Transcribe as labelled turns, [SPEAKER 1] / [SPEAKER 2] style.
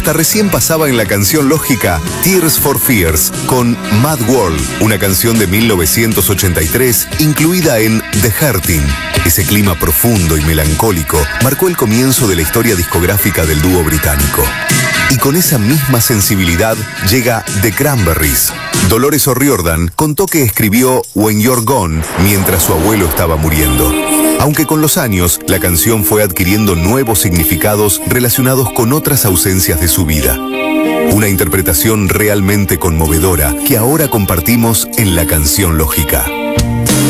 [SPEAKER 1] Hasta recién pasaba en la canción lógica Tears for Fears con Mad World, una canción de 1983 incluida en The Hurting. Ese clima profundo y melancólico marcó el comienzo de la historia discográfica del dúo británico. Y con esa misma sensibilidad llega The Cranberries. Dolores O'Riordan contó que escribió When You're Gone mientras su abuelo estaba muriendo. Aunque con los años, la canción fue adquiriendo nuevos significados relacionados con otras ausencias de su vida. Una interpretación realmente conmovedora que ahora compartimos en La Canción Lógica.